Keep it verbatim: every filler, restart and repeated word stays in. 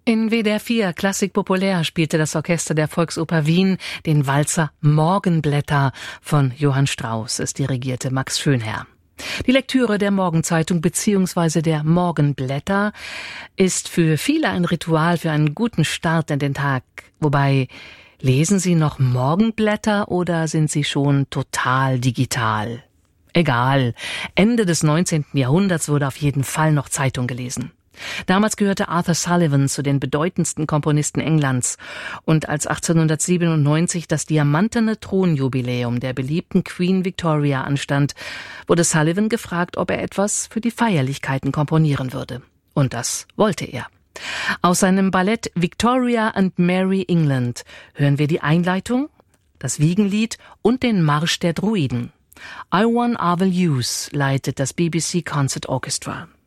In W D R vier Klassik populär spielte das Orchester der Volksoper Wien den Walzer Morgenblätter von Johann Strauss. Es dirigierte Max Schönherr. Die Lektüre der Morgenzeitung bzw. der Morgenblätter ist für viele ein Ritual für einen guten Start in den Tag. Wobei, lesen Sie noch Morgenblätter oder sind Sie schon total digital? Egal, Ende des neunzehnten Jahrhunderts wurde auf jeden Fall noch Zeitung gelesen. Damals gehörte Arthur Sullivan zu den bedeutendsten Komponisten Englands. Und als achtzehnhundertsiebenundneunzig das diamantene Thronjubiläum der beliebten Queen Victoria anstand, wurde Sullivan gefragt, ob er etwas für die Feierlichkeiten komponieren würde. Und das wollte er. Aus seinem Ballett Victoria and Mary England hören wir die Einleitung, das Wiegenlied und den Marsch der Druiden. Iwan Arvel Hughes leitet das B B C Concert Orchestra.